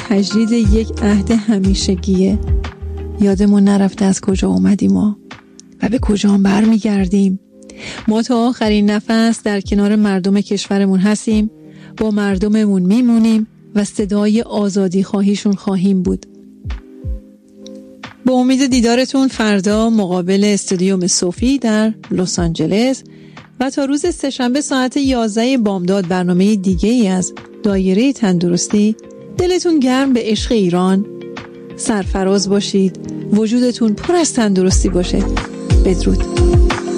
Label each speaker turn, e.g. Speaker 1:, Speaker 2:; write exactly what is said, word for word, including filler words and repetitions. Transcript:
Speaker 1: تجدید یک عهد همیشگیه. یادمون نرفته از کجا اومدیم ما و به کجا هم برمیگردیم. ما تا آخرین نفس در کنار مردم کشورمون هستیم، با مردممون میمونیم و صدای آزادی خواهیشون خواهیم بود. با امید دیدارتون فردا مقابل استودیوم صوفی در لس آنجلس و تا روز سه‌شنبه ساعت یازده بامداد برنامه دیگه ای از دایره تندرستی. دلتون گرم به عشق ایران، سرفراز باشید، وجودتون پر از تندرستی باشه. بدرود.